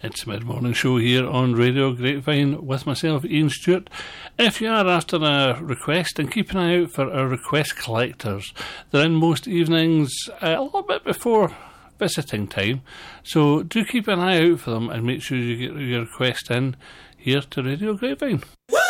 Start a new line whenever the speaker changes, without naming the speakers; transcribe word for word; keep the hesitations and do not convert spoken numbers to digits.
It's mid-morning show here on Radio Grapevine with myself, Ian Stewart. If you are after a request, then keep an eye out for our request collectors. They're in most evenings uh, a little bit before visiting time, so do keep an eye out for them and make sure you get your request in here to Radio Grapevine. Woo!